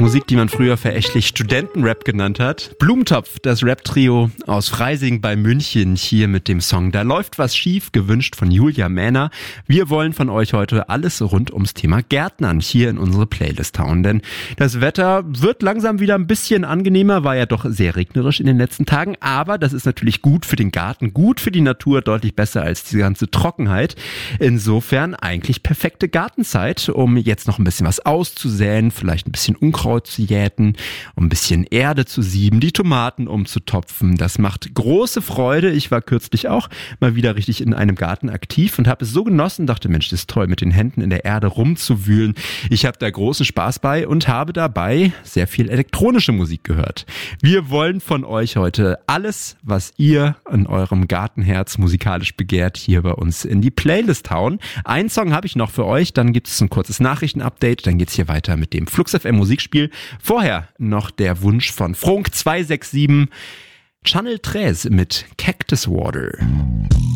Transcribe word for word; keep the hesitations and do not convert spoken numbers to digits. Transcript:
Musik, die man früher verächtlich Studentenrap genannt hat. Blumentopf, das Rap-Trio aus Freising bei München, hier mit dem Song Da läuft was schief, gewünscht von Julia Mähner. Wir wollen von euch heute alles rund ums Thema Gärtnern hier in unsere Playlist hauen, denn das Wetter wird langsam wieder ein bisschen angenehmer, war ja doch sehr regnerisch in den letzten Tagen, aber das ist natürlich gut für den Garten, gut für die Natur, deutlich besser als diese ganze Trockenheit. Insofern eigentlich perfekte Gartenzeit, um jetzt noch ein bisschen was auszusäen, vielleicht ein bisschen Unkraut zu jäten, um ein bisschen Erde zu sieben, die Tomaten umzutopfen. Das macht große Freude. Ich war kürzlich auch mal wieder richtig in einem Garten aktiv und habe es so genossen, dachte, Mensch, das ist toll, mit den Händen in der Erde rumzuwühlen. Ich habe da großen Spaß bei und habe dabei sehr viel elektronische Musik gehört. Wir wollen von euch heute alles, was ihr in eurem Gartenherz musikalisch begehrt, hier bei uns in die Playlist hauen. Einen Song habe ich noch für euch, dann gibt es ein kurzes Nachrichtenupdate, dann geht's hier weiter mit dem Flux F M Musikspiel. Vorher noch der Wunsch von Frunk zwei sechs sieben, Channel Tres mit Cactus Water.